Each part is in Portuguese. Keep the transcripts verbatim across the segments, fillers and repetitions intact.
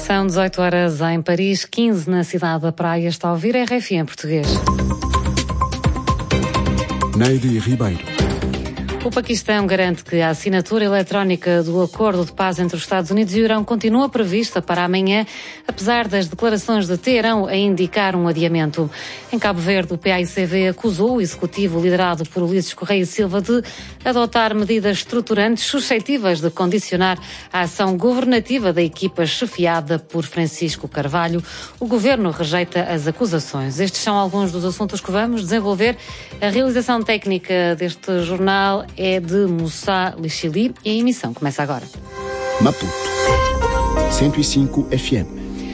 São dezoito horas em Paris, quinze na cidade da Praia. Está a ouvir R F M em português. Neide Ribeiro. O Paquistão garante que a assinatura eletrónica do acordo de paz entre os Estados Unidos e o Irão continua prevista para amanhã, apesar das declarações de Teherão a indicar um adiamento. Em Cabo Verde, o P A I C V acusou o executivo liderado por Ulisses Correia Silva de adotar medidas estruturantes suscetíveis de condicionar a ação governativa da equipa chefiada por Francisco Carvalho. O governo rejeita as acusações. Estes são alguns dos assuntos que vamos desenvolver. A realização técnica deste jornal é de Moussa Lichili e a emissão começa agora. Maputo, cento e cinco F M.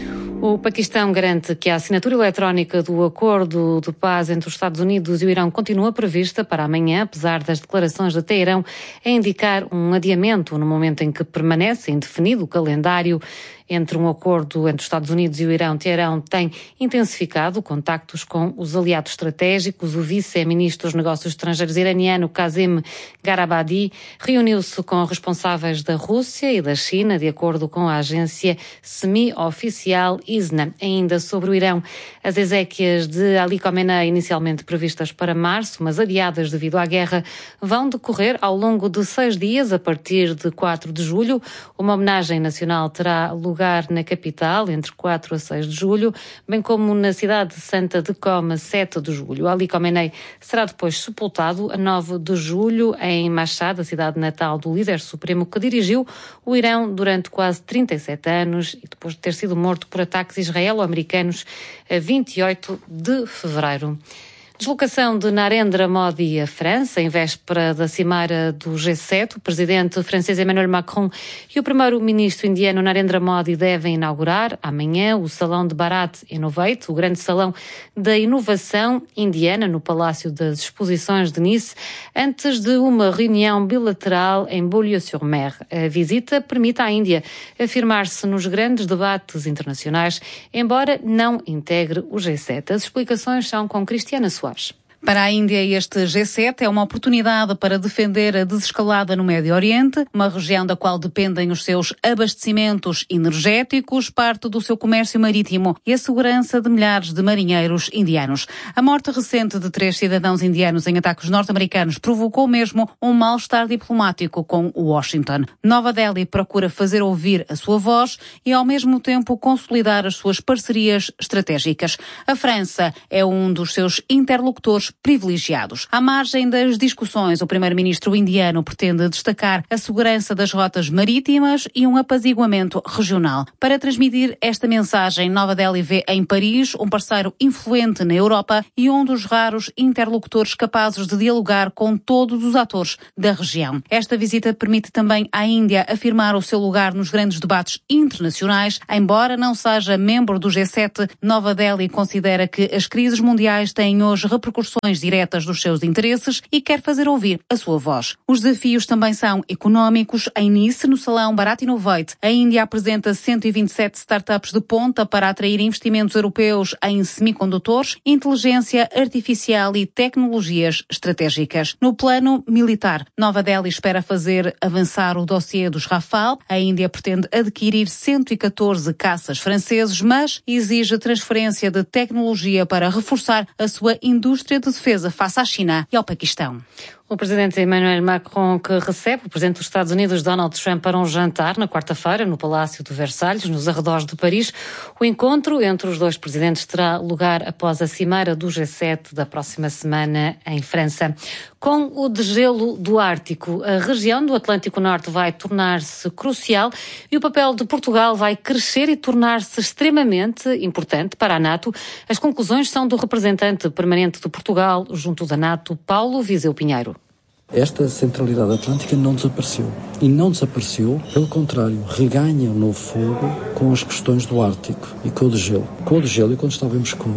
O Paquistão garante que a assinatura eletrónica do acordo de paz entre os Estados Unidos e o Irão continua prevista para amanhã, apesar das declarações de Teherão a indicar um adiamento no momento em que permanece indefinido o calendário entre um acordo entre os Estados Unidos e o Irão. Teherão tem intensificado contactos com os aliados estratégicos. O vice-ministro dos Negócios Estrangeiros iraniano, Kazem Garabadi, reuniu-se com responsáveis da Rússia e da China, de acordo com a agência semi-oficial I S N A. Ainda sobre o Irão, as exéquias de Ali Khamenei, inicialmente previstas para março, mas adiadas devido à guerra, vão decorrer ao longo de seis dias, a partir de quatro de julho. Uma homenagem nacional terá lugar lugar na capital, entre quatro a seis de julho, bem como na cidade de Santa de Coma, sete de julho. Ali Khamenei será depois sepultado a nove de julho em Mashhad, a cidade natal do líder supremo que dirigiu o Irão durante quase trinta e sete anos e depois de ter sido morto por ataques israelo-americanos a vinte e oito de fevereiro. Deslocação de Narendra Modi à França, em véspera da cimeira do G sete. O presidente francês Emmanuel Macron e o primeiro-ministro indiano Narendra Modi devem inaugurar amanhã o Salão de Bharat Innovate, o grande salão da inovação indiana, no Palácio das Exposições de Nice, antes de uma reunião bilateral em Beaulieu-sur-Mer. A visita permite à Índia afirmar-se nos grandes debates internacionais, embora não integre o G sete. As explicações são com Cristiana Soares. Para a Índia, este G sete é uma oportunidade para defender a desescalada no Médio Oriente, uma região da qual dependem os seus abastecimentos energéticos, parte do seu comércio marítimo e a segurança de milhares de marinheiros indianos. A morte recente de três cidadãos indianos em ataques norte-americanos provocou mesmo um mal-estar diplomático com Washington. Nova Delhi procura fazer ouvir a sua voz e, ao mesmo tempo, consolidar as suas parcerias estratégicas. A França é um dos seus interlocutores privilegiados. À margem das discussões, o primeiro-ministro indiano pretende destacar a segurança das rotas marítimas e um apaziguamento regional. Para transmitir esta mensagem, Nova Delhi vê em Paris um parceiro influente na Europa e um dos raros interlocutores capazes de dialogar com todos os atores da região. Esta visita permite também à Índia afirmar o seu lugar nos grandes debates internacionais. Embora não seja membro do G sete, Nova Delhi considera que as crises mundiais têm hoje repercussões diretas dos seus interesses e quer fazer ouvir a sua voz. Os desafios também são económicos. Em Nice, no Salão Bharat Innovate, a Índia apresenta cento e vinte e sete startups de ponta para atrair investimentos europeus em semicondutores, inteligência artificial e tecnologias estratégicas. No plano militar, Nova Delhi espera fazer avançar o dossiê dos Rafale. A Índia pretende adquirir cento e catorze caças franceses, mas exige transferência de tecnologia para reforçar a sua indústria de defesa face à China e ao Paquistão. O presidente Emmanuel Macron, que recebe o presidente dos Estados Unidos, Donald Trump, para um jantar na quarta-feira no Palácio de Versalhes, nos arredores de Paris. O encontro entre os dois presidentes terá lugar após a cimeira do G sete da próxima semana em França. Com o degelo do Ártico, a região do Atlântico Norte vai tornar-se crucial e o papel de Portugal vai crescer e tornar-se extremamente importante para a NATO. As conclusões são do representante permanente de Portugal junto da NATO, Paulo Viseu Pinheiro. Esta centralidade atlântica não desapareceu. E não desapareceu, pelo contrário, reganha um novo fogo com as questões do Ártico e com o degelo. Com o degelo, e quando estávamos com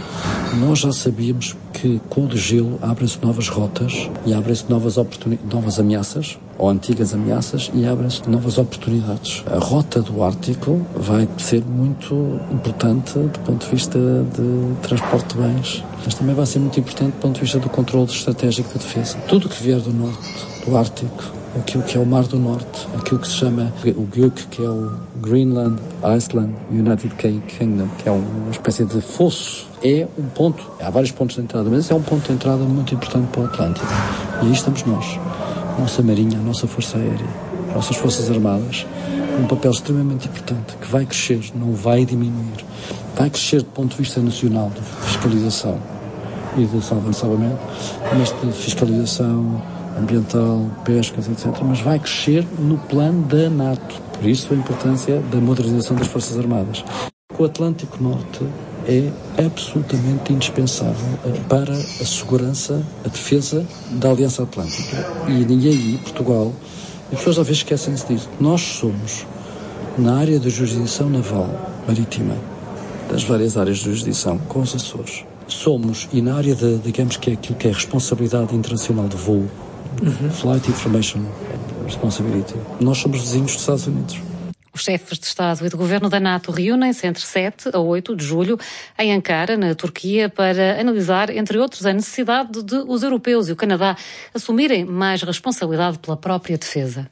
nós já sabíamos que com o degelo abrem-se novas rotas e abrem-se novas, oportuni- novas ameaças, ou antigas ameaças, e abrem-se novas oportunidades. A rota do Ártico vai ser muito importante do ponto de vista de transporte de bens, mas também vai ser muito importante do ponto de vista do controle estratégico da defesa. Tudo o que vier do norte, do Ártico, aquilo que é o Mar do Norte, aquilo que se chama o G U C, que é o Greenland, Iceland, United Kingdom, que é uma espécie de fosso. É um ponto, há vários pontos de entrada, mas é um ponto de entrada muito importante para o Atlântico. E aí estamos nós, a nossa Marinha, a nossa Força Aérea, as nossas Forças Armadas, um papel extremamente importante, que vai crescer, não vai diminuir. Vai crescer do ponto de vista nacional de fiscalização e de salvamento, mas de fiscalização ambiental, pescas, etcétera, mas vai crescer no plano da NATO. Por isso a importância da modernização das Forças Armadas. O Atlântico Norte é absolutamente indispensável para a segurança, a defesa da Aliança Atlântica. E aí, Portugal, as pessoas às vezes esquecem-se disso. Nós somos, na área da jurisdição naval marítima, das várias áreas de jurisdição, com os Açores, somos, e na área de, digamos que é aquilo que é responsabilidade internacional de voo, uhum. Flight Information Responsibility, nós somos vizinhos dos Estados Unidos. Os chefes de Estado e de Governo da NATO reúnem-se entre sete a oito de julho em Ankara, na Turquia, para analisar, entre outros, a necessidade de os europeus e o Canadá assumirem mais responsabilidade pela própria defesa.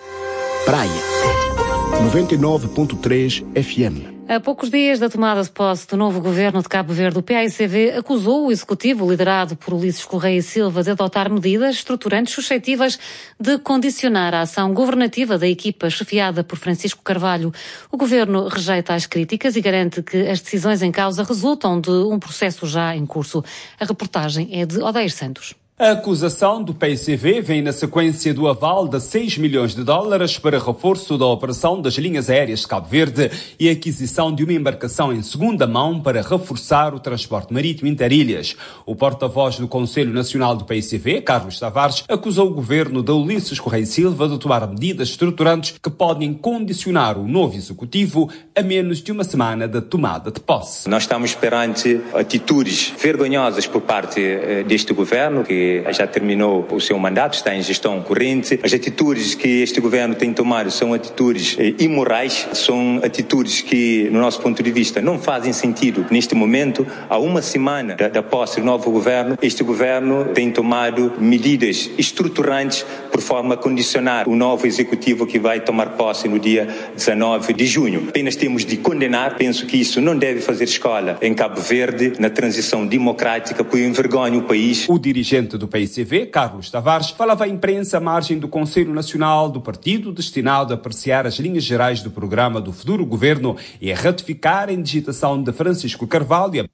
Praia noventa e nove ponto três F M. A poucos dias da tomada de posse do novo governo de Cabo Verde, o P A I C V acusou o executivo liderado por Ulisses Correia e Silva de adotar medidas estruturantes suscetíveis de condicionar a ação governativa da equipa chefiada por Francisco Carvalho. O governo rejeita as críticas e garante que as decisões em causa resultam de um processo já em curso. A reportagem é de Odair Santos. A acusação do P I C V vem na sequência do aval de seis milhões de dólares para reforço da operação das linhas aéreas de Cabo Verde e aquisição de uma embarcação em segunda mão para reforçar o transporte marítimo interilhas. O porta-voz do Conselho Nacional do P I C V, Carlos Tavares, acusou o governo de Ulisses Correia e Silva de tomar medidas estruturantes que podem condicionar o novo executivo a menos de uma semana da tomada de posse. Nós estamos perante atitudes vergonhosas por parte deste governo, que já terminou o seu mandato, está em gestão corrente. As atitudes que este governo tem tomado são atitudes eh, imorais, são atitudes que, no nosso ponto de vista, não fazem sentido. Neste momento, há uma semana da, da posse do novo governo, este governo tem tomado medidas estruturantes por forma a condicionar o novo executivo que vai tomar posse no dia dezanove de junho. Apenas temos de condenar, penso que isso não deve fazer escola em Cabo Verde, na transição democrática, porque envergonha o país. O dirigente do P I C V, Carlos Tavares, falava à imprensa à margem do Conselho Nacional do partido, destinado a apreciar as linhas gerais do programa do futuro governo e a ratificar a indigitação de Francisco Carvalho.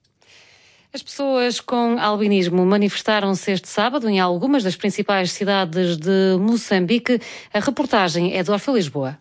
As pessoas com albinismo manifestaram-se este sábado em algumas das principais cidades de Moçambique. A reportagem é do Orfeu Lisboa.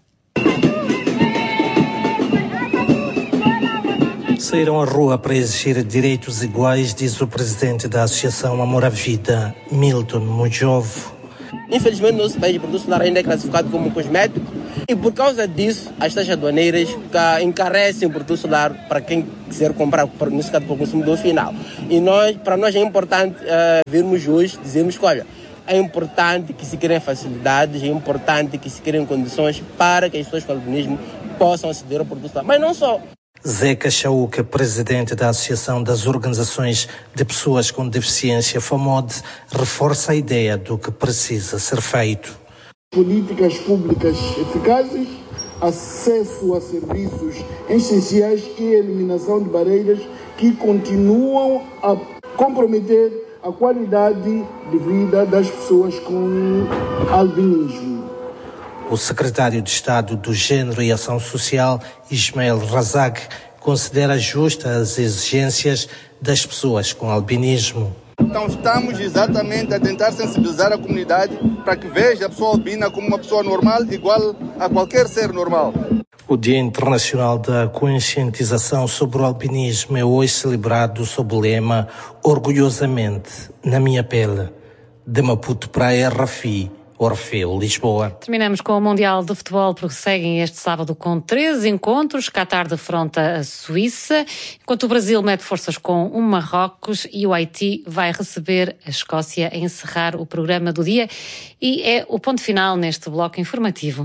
Saíram à rua para exigir direitos iguais, diz o presidente da Associação Amor à Vida, Milton Mujovo. Infelizmente, nosso país, o produto solar ainda é classificado como cosmético e, por causa disso, as taxas aduaneiras encarecem o produto solar para quem quiser comprar, nesse caso, para o consumidor final. E nós, para nós é importante uh, vermos hoje, dizermos que, olha, é importante que se criem facilidades, é importante que se criem condições para que as pessoas com albinismo possam aceder ao produto solar. Mas não só. Zeca Chauca, presidente da Associação das Organizações de Pessoas com Deficiência, FAMOD, reforça a ideia do que precisa ser feito. Políticas públicas eficazes, acesso a serviços essenciais e eliminação de barreiras que continuam a comprometer a qualidade de vida das pessoas com albinismo. O secretário de Estado do Gênero e Ação Social, Ismael Razak, considera justas as exigências das pessoas com albinismo. Então estamos exatamente a tentar sensibilizar a comunidade para que veja a pessoa albina como uma pessoa normal, igual a qualquer ser normal. O Dia Internacional da Conscientização sobre o Albinismo é hoje celebrado sob o lema Orgulhosamente na minha pele. De Maputo para a R F I. Orfeu, Lisboa. Terminamos com o Mundial de Futebol, porque seguem este sábado com três encontros. Qatar defronta a Suíça, enquanto o Brasil mete forças com o Marrocos e o Haiti vai receber a Escócia a encerrar o programa do dia. E é o ponto final neste bloco informativo.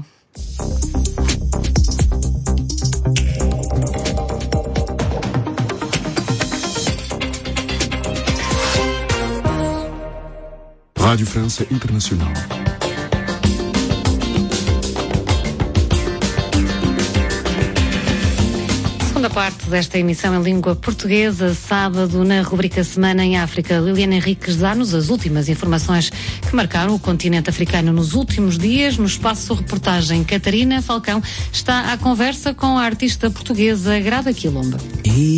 Rádio França Internacional. Segunda parte desta emissão em língua portuguesa, sábado, na rubrica Semana em África. Liliana Henriques dá-nos as últimas informações que marcaram o continente africano nos últimos dias. No espaço reportagem, Catarina Falcão está à conversa com a artista portuguesa Grada Quilomba.